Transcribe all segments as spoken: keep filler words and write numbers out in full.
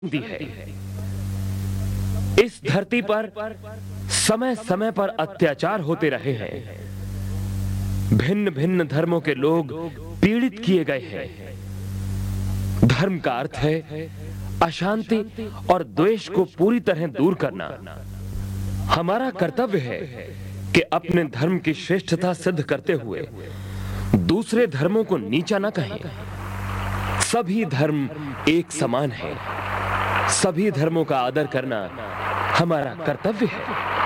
दी है। इस धरती पर समय समय पर अत्याचार होते रहे हैं। भिन्न भिन्न धर्मों के लोग पीड़ित किए गए हैं। धर्म का अर्थ है अशांति और द्वेष को पूरी तरह दूर करना। हमारा कर्तव्य है कि अपने धर्म की श्रेष्ठता सिद्ध करते हुए दूसरे धर्मों को नीचा न कहें। सभी धर्म एक समान हैं। सभी धर्मों का आदर करना हमारा कर्तव्य है।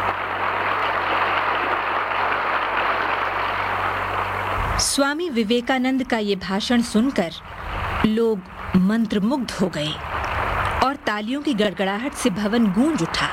स्वामी विवेकानंद का ये भाषण सुनकर लोग मंत्रमुग्ध हो गए और तालियों की गड़गड़ाहट से भवन गूंज उठा।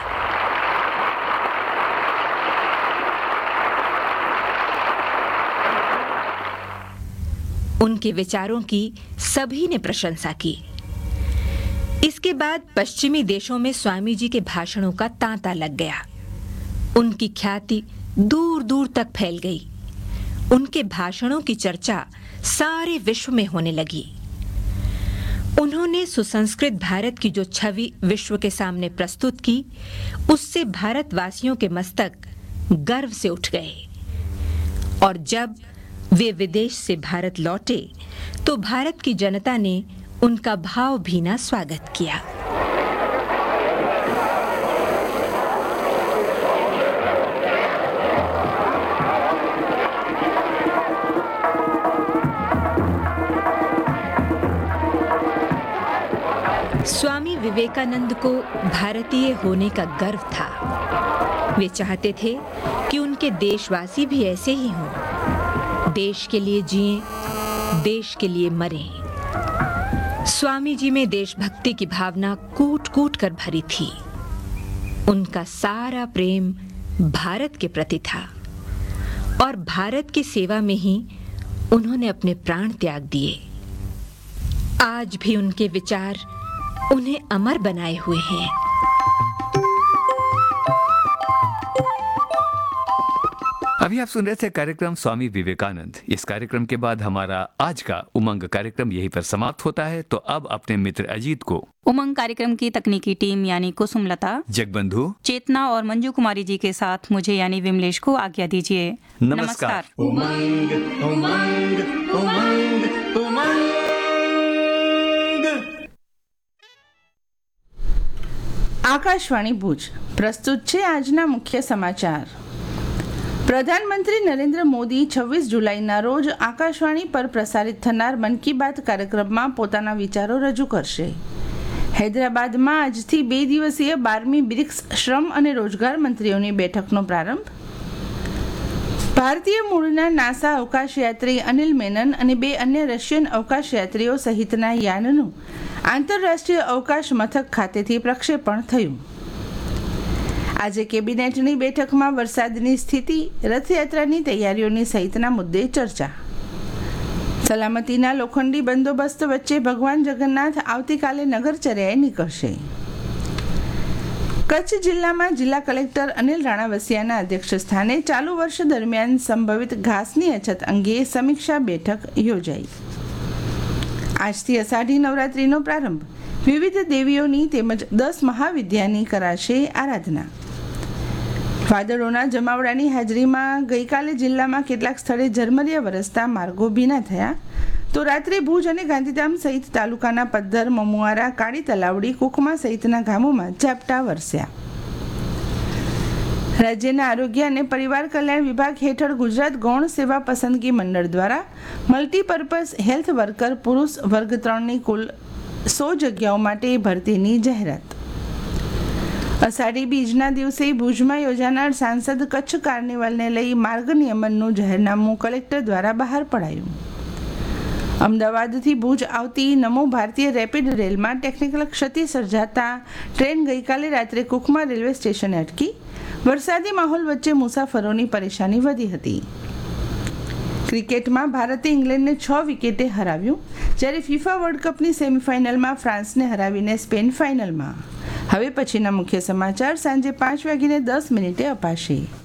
उनके विचारों की सभी ने प्रशंसा की। इसके बाद पश्चिमी देशों में स्वामी जी के भाषणों का तांता लग गया। उनकी ख्याति दूर दूर तक फैल गई। उनके भाषणों की चर्चा सारे विश्व में होने लगी। उन्होंने सुसंस्कृत भारत की जो छवि विश्व के सामने प्रस्तुत की, उससे भारतवासियों के मस्तक गर्व से उठ गए। और जब वे विदेश से भारत लौटे तो भारत की जनता ने उनका भावभीना स्वागत किया। स्वामी विवेकानंद को भारतीय होने का गर्व था। वे चाहते थे कि उनके देशवासी भी ऐसे ही हों। देश के लिए जिएं, देश के लिए मरें। स्वामी जी में देशभक्ति की भावना कूट कूट कर भरी थी। उनका सारा प्रेम भारत के प्रति था और भारत की सेवा में ही उन्होंने अपने प्राण त्याग दिए। आज भी उनके विचार उन्हें अमर बनाए हुए हैं। अभी आप सुन रहे थे कार्यक्रम स्वामी विवेकानंद। इस कार्यक्रम के बाद हमारा आज का उमंग कार्यक्रम यहीं पर समाप्त होता है। तो अब अपने मित्र अजीत को उमंग कार्यक्रम की तकनीकी टीम यानी कुसुमलता, जगबंधु, चेतना और मंजू कुमारी जी के साथ मुझे यानी विमलेश को आज्ञा दीजिए। नमस्कार। उमंग उमंग उमंग उमंग। આકાશવાણી ભુજ પ્રસ્તુત છે આજના મુખ્ય સમાચાર। પ્રધાનમંત્રી નરેન્દ્ર મોદી છવ્વીસ જુલાઈના રોજ આકાશવાણી પર પ્રસારિત થનાર મન કી બાત કાર્યક્રમમાં પોતાના વિચારો રજૂ કરશે। હૈદરાબાદમાં આજથી બે દિવસીય બારમી બ્રિક્સ શ્રમ અને રોજગાર મંત્રીઓની બેઠકનો પ્રારંભ। ભારતીય મૂળના નાસા અવકાશયાત્રી અનિલ મેનન અને બે અન્ય રશિયન અવકાશયાત્રીઓ સહિતના યાનનું આંતરરાષ્ટ્રીય અવકાશ મથક ખાતેથી પ્રક્ષેપણ થયું। આજે કેબિનેટની બેઠકમાં વરસાદની સ્થિતિ, રથયાત્રાની તૈયારીઓની સહિતના મુદ્દે ચર્ચા। સલામતીના લોખંડી બંદોબસ્ત વચ્ચે ભગવાન જગન્નાથ આવતીકાલે નગરચર્યાએ નીકળશે। કચ્છ જિલ્લામાં જિલ્લા કલેક્ટર અનિલ રાણાવસિયાના અધ્યક્ષસ્થાને ચાલુ વર્ષ દરમિયાન સંભવિત ઘાસની અછત અંગે સમીક્ષા બેઠક યોજાઈ। આજથી અષાઢી નવરાત્રિનો પ્રારંભ। વિવિધ દેવીઓની તેમજ દસ મહાવિદ્યાની કરાશે આરાધના। વાદળોના જમાવડાની હાજરીમાં ગઈકાલે જિલ્લામાં કેટલાક સ્થળે ઝરમરિયા વરસતા માર્ગો ભીના થયા તો રાત્રે ભુજ અને ગાંધીધામ સહિત તાલુકાના પદ્ધર, મમુઆરા, કાળી તલાવડી, કુકમા સહિતના ગામોમાં ઝાપટા વરસ્યા। રાજ્યના આરોગ્ય અને પરિવાર કલ્યાણ વિભાગ હેઠળ ગુજરાત ગૌણ સેવા પસંદગી મંડળ દ્વારા મલ્ટીપર્પઝ હેલ્થ વર્કર પુરુષ વર્ગ ત્રણની કુલ સો જગ્યાઓ માટે ભરતીની જાહેરાત। અષાઢી બીજના દિવસે ભુજમાં યોજાનાર સાંસદ કચ્છ કાર્નિવલને લઈ માર્ગ નિયમનનું જાહેરનામું કલેક્ટર દ્વારા બહાર પડાયું। અમદાવાદથી ભુજ આવતી નમો ભારતીય રેપિડ રેલમાં ટેકનિકલ ક્ષતિ સર્જાતા ટ્રેન ગઈકાલે રાત્રે કુકમા રેલવે સ્ટેશને અટકી। વરસાદી માહોલ વચ્ચે મુસાફરોની પરેશાની વધી હતી। ક્રિકેટમાં ભારતે ઇંગ્લેન્ડને છ વિકેટે હરાવ્યું, જ્યારે ફિફા વર્લ્ડ કપની સેમીફાઇનલમાં ફ્રાન્સને હરાવીને સ્પેન ફાઇનલમાં। હવે પછીના મુખ્ય સમાચાર સાંજે પાંચ વાગીને દસ મિનિટે અપાશે।